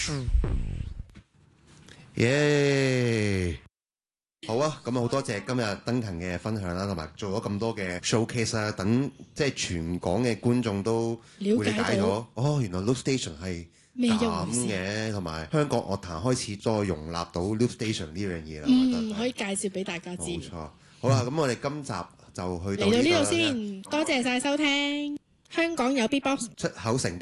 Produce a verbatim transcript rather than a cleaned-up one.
耶！好啊，咁啊好多謝今日登勤嘅分享啦，同埋做咗咁多嘅 showcase 啦，等即係全港嘅觀眾都會理解咗。哦，原來 Loop Station 係咁嘅，同埋香港樂壇開始再容納到 Loop Station 呢樣嘢啦。 嗯，可以介紹俾大家知。 冇錯。好啦，咁我哋今集就去到嚟到呢度先，多謝晒收聽。香港有 Beatbox 出口成